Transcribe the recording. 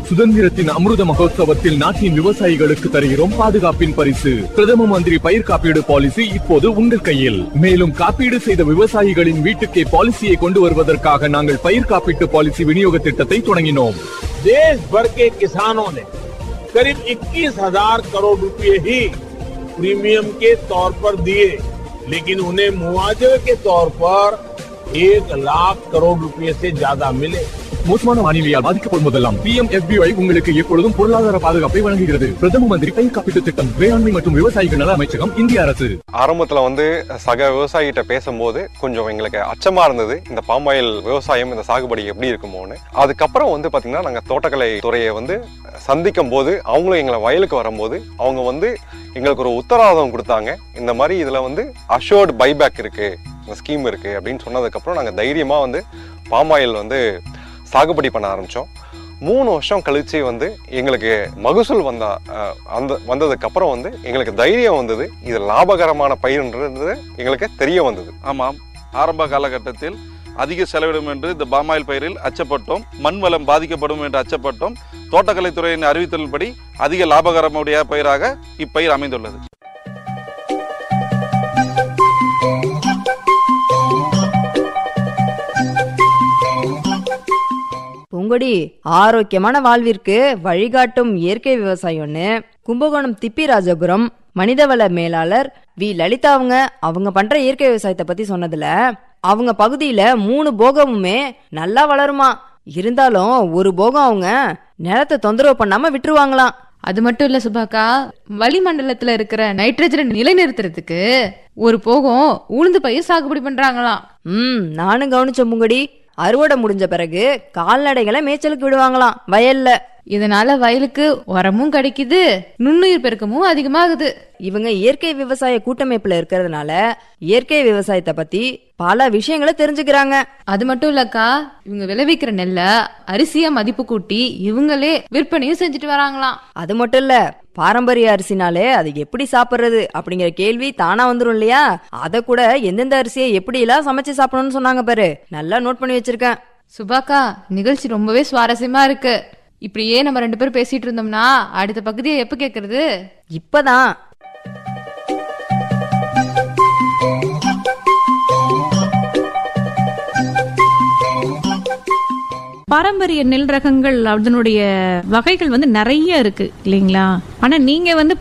சுதந்திரத்தின் அமிர்த மகோத்சவத்தில் நாட்டின் விவசாயிகளுக்கு தருகிறோம் பாதுகாப்பின் பரிசு. பிரதம மந்திரி பயிர் காப்பீடு பாலிசி இப்போது உங்கள் கையில். மேலும் காப்பீடு செய்த விவசாயிகளின் வீட்டுக்கே பாலிசியை கொண்டு வருவதற்காக நாங்கள் பயிர் காப்பீட்டு பாலிசி விநியோக திட்டத்தை தொடங்கினோம். देश भर के किसानों ने करीब 21,000 करोड़ रुपए ही प्रीमियम के तौर पर दिए, लेकिन उन्हें मुआवजे के तौर पर 1 लाख करोड़ रुपए से ज्यादा मिले. மோசமான வானிலையால் பாதிக்கப்படும் போதெல்லாம் PMFBY உங்களுக்கு எப்பொழுதும் பொருளாதார பாதுகாப்பை வழங்குகிறது. பிரதம மந்திரி பயிர் காப்பீட்டு திட்டம், வேளாண்மை மற்றும் விவசாயிகள் நல அமைச்சகம், இந்திய அரசு. ஆரம்பத்துல சக விவசாயிகிட்ட பேசும்போது கொஞ்சம் எங்களுக்கு அச்சமா இருந்தது, இந்த பாமாயில் விவசாயம் இந்த சாகுபடி எப்படி இருக்குமோன்னு. அதுக்கப்புறம் பாத்தீங்கன்னா நாங்க தோட்டக்கலை துறையை சந்திக்கும் போது அவங்களும் எங்களை வயலுக்கு வரும்போது அவங்க எங்களுக்கு ஒரு உத்தரவாதம் கொடுத்தாங்க. இந்த மாதிரி இதுல அஷோர்ட் பைபேக் இருக்கு, இந்த ஸ்கீம் இருக்கு அப்படின்னு சொன்னதுக்கு அப்புறம் நாங்க தைரியமா பாமாயில் சாகுபடி பண்ண ஆரம்பிச்சோம். 3 வருஷம் கழிச்சு எங்களுக்கு மகசூல் வந்ததுக்கு அப்புறம் எங்களுக்கு தைரியம் வந்தது, இது லாபகரமான பயிர்ன்றது எங்களுக்கு தெரிய வந்தது. ஆமாம், ஆரம்ப காலகட்டத்தில் அதிக செலவிடும் என்று இந்த பாமாயில் பயிரில் அச்சப்பட்டோம், மண் வளம் பாதிக்கப்படும் என்று அச்சப்பட்டோம். தோட்டக்கலைத்துறையின் அறிவித்தலின்படி அதிக லாபகரமுடைய பயிராக இப்பயிர் அமைந்துள்ளது. பூங்கொடி, ஆரோக்கியமான வாழ்விற்கு வழிகாட்டும் இயற்கை விவசாயம்னு கும்பகோணம் திப்பிராஜபுரம் மனிதவள மேலாளர் வி லலிதா அவங்க பண்ற இயற்கை விவசாயத்தை பத்தி சொன்னதுல, அவங்க பகுதியில 3 போகமுமே நல்லா வளருமா, இருந்தாலும் ஒரு போகம் அவங்க நிலத்தை தொந்தரவு பண்ணாம விட்டுருவாங்களாம். அது மட்டும் இல்ல சுபாக்கா, வளிமண்டலத்துல இருக்கிற நைட்ரஜனை நிலைநிறுத்துறதுக்கு ஒரு போகம் உளுந்து பயிர் சாகுபடி பண்றாங்களாம். நானும் கவனிச்ச பூங்கொடி. அறுவடை முடிஞ்ச பிறகு கால்நடைகளை மேய்ச்சலுக்கு விடுவாங்களாம் வயல்ல. இதனால வயலுக்கு உரமும் கிடைக்குது, நுண்ணுயிர் பெருக்கமும் அதிகமாகுது. இவங்க இயற்கை விவசாய கூட்டமைப்புல இருக்கிறதுனால இயற்கை விவசாயத்தை பத்தி பல விஷயங்களை தெரிஞ்சுக்கிறாங்க. அது மட்டும் இல்லக்கா, இவங்க விளைவிக்கிற நெல்ல அரிசியா மதிப்பு கூட்டி இவங்களே விற்பனையும் செஞ்சுட்டு வராங்களாம். அது மட்டும் இல்ல, பாரம்பரிய அரிசினாலே அது எப்படி சாப்பிடுறது அப்படிங்கிற கேள்வி தானா வந்துரும் இல்லையா? அத கூட எந்தெந்த அரிசியை எப்படி எல்லாம் சமைச்சு சாப்பிடணும்னு சொன்னாங்க பாரு, நல்லா நோட் பண்ணி வச்சிருக்கேன். சுபாக்கா, நிகழ்ச்சி ரொம்பவே சுவாரஸ்யமா இருக்கு. இப்படியே நம்ம 2 பேரும் பேசிட்டு இருந்தோம்னா அடுத்த பகுதியை எப்ப கேக்குறது? இப்பதான். பாரம்பரிய நெல் ரகங்கள் அதனுடைய வகைகள் நிறைய இருக்கு இல்லைங்களா? ஆனா நீங்க